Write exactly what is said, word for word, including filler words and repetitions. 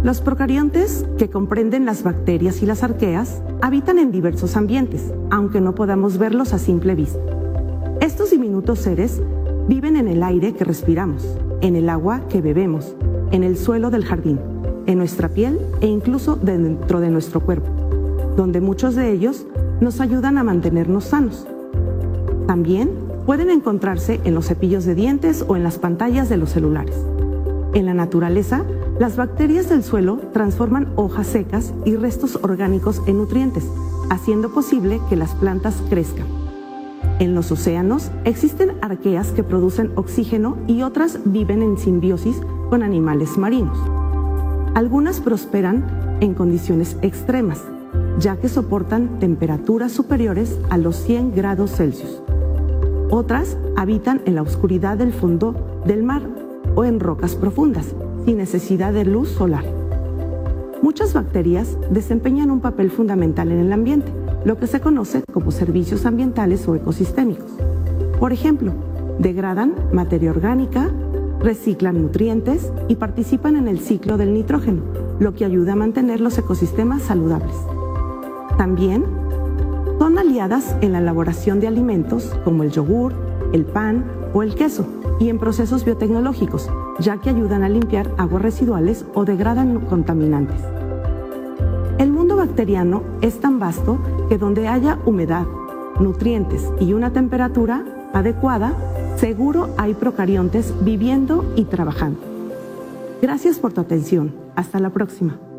Los procariontes, que comprenden las bacterias y las arqueas, habitan en diversos ambientes, aunque no podamos verlos a simple vista. Estos diminutos seres viven en el aire que respiramos, en el agua que bebemos, en el suelo del jardín, en nuestra piel e incluso dentro de nuestro cuerpo, donde muchos de ellos nos ayudan a mantenernos sanos. También pueden encontrarse en los cepillos de dientes o en las pantallas de los celulares. En la naturaleza, las bacterias del suelo transforman hojas secas y restos orgánicos en nutrientes, haciendo posible que las plantas crezcan. En los océanos existen arqueas que producen oxígeno y otras viven en simbiosis con animales marinos. Algunas prosperan en condiciones extremas, ya que soportan temperaturas superiores a los cien grados Celsius. Otras habitan en la oscuridad del fondo del mar o en rocas profundas, sin necesidad de luz solar. Muchas bacterias desempeñan un papel fundamental en el ambiente, lo que se conoce como servicios ambientales o ecosistémicos. Por ejemplo, degradan materia orgánica, reciclan nutrientes y participan en el ciclo del nitrógeno, lo que ayuda a mantener los ecosistemas saludables. También son aliadas en la elaboración de alimentos como el yogur, el pan o el queso, y en procesos biotecnológicos, ya que ayudan a limpiar aguas residuales o degradan contaminantes. El mundo bacteriano es tan vasto que donde haya humedad, nutrientes y una temperatura adecuada, seguro hay procariontes viviendo y trabajando. Gracias por tu atención. Hasta la próxima.